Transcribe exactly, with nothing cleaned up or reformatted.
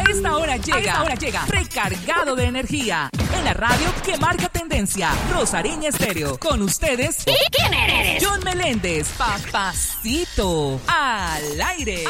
esta hora llega, a esta hora llega recargado de energía en la radio que marca tendencia. Rosariña Estéreo. Con ustedes. ¿Y quién eres? John Meléndez. Papacito. Al aire.